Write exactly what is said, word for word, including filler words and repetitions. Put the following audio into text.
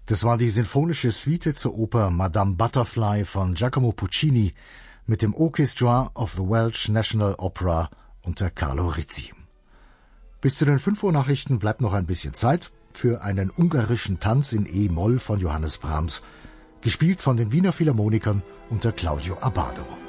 Das war die sinfonische Suite zur Oper Madame Butterfly von Giacomo Puccini mit dem Orchestra of the Welsh National Opera unter Carlo Rizzi. Bis zu den fünf Uhr Nachrichten bleibt noch ein bisschen Zeit für einen ungarischen Tanz in E-Moll von Johannes Brahms, gespielt von den Wiener Philharmonikern unter Claudio Abbado.